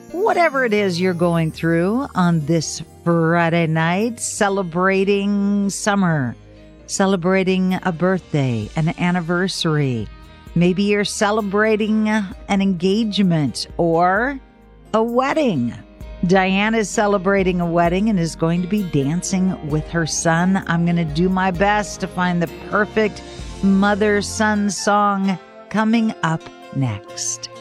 whatever it is you're going through on this Friday night, celebrating summer, celebrating a birthday, an anniversary. Maybe you're celebrating an engagement or a wedding. Diane is celebrating a wedding and is going to be dancing with her son. I'm going to do my best to find the perfect mother-son song coming up next.